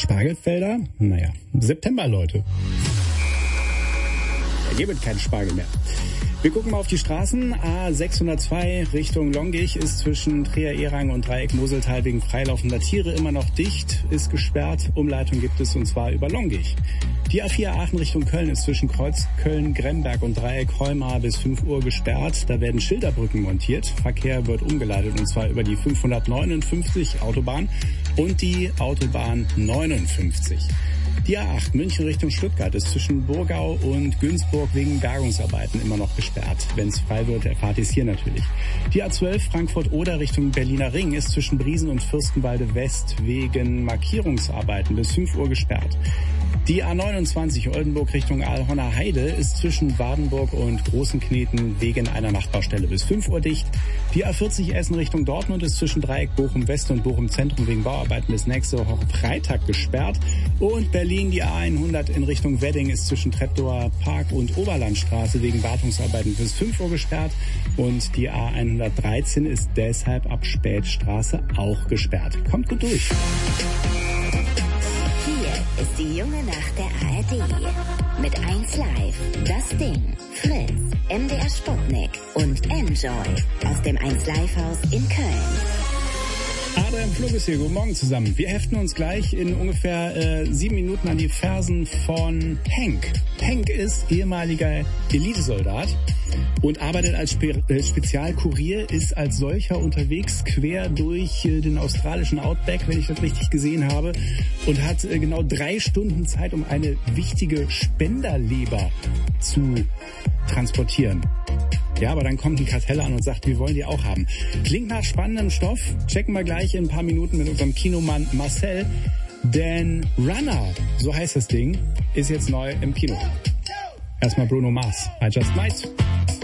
Spargelfelder? Naja, September, Leute. Da gibt es keinen Spargel mehr. Wir gucken mal auf die Straßen. A602 Richtung Longich ist zwischen Trier-Ehrang und Dreieck-Moseltal wegen freilaufender Tiere immer noch dicht, ist gesperrt. Umleitung gibt es und zwar über Longich. Die A4 Aachen Richtung Köln ist zwischen Kreuz Köln, Gremberg und Dreieck Heumar bis 5 Uhr gesperrt. Da werden Schilderbrücken montiert. Verkehr wird umgeleitet und zwar über die 559 Autobahn und die Autobahn 59. Die A8 München Richtung Stuttgart ist zwischen Burgau und Günzburg wegen Bergungsarbeiten immer noch gesperrt. Wenn es frei wird, erfahrt ihr es hier natürlich. Die A12 Frankfurt-Oder Richtung Berliner Ring ist zwischen Briesen und Fürstenwalde West wegen Markierungsarbeiten bis 5 Uhr gesperrt. Die A29 Oldenburg Richtung Aalhorner Heide ist zwischen Wardenburg und Großenkneten wegen einer Nachtbaustelle bis 5 Uhr dicht. Die A40 Essen Richtung Dortmund ist zwischen Dreieck Bochum West und Bochum Zentrum wegen Bauarbeiten bis nächste Woche Freitag gesperrt. Und Berlin, die A100 in Richtung Wedding ist zwischen Treptower Park und Oberlandstraße wegen Wartungsarbeiten bis 5 Uhr gesperrt. Und die A113 ist deshalb ab Spätstraße auch gesperrt. Kommt gut durch. Ist die junge Nacht der ARD. Mit 1 Live, Das Ding, Fritz, MDR Sputnik und Enjoy aus dem 1 Live Haus in Köln. Adrian Flug ist hier, guten Morgen zusammen. Wir heften uns gleich in ungefähr 7 Minuten an die Fersen von Henk. Henk ist ehemaliger Elitesoldat und arbeitet als Spezialkurier, ist als solcher unterwegs quer durch den australischen Outback, wenn ich das richtig gesehen habe, und hat genau 3 Stunden Zeit, um eine wichtige Spenderleber zu transportieren. Ja, aber dann kommt ein Kartell an und sagt, wir wollen die auch haben. Klingt nach spannendem Stoff. Checken wir gleich in ein paar Minuten mit unserem Kinomann Marcel. Denn Runner, so heißt das Ding, ist jetzt neu im Kino. Erstmal Bruno Mars, I Just Might.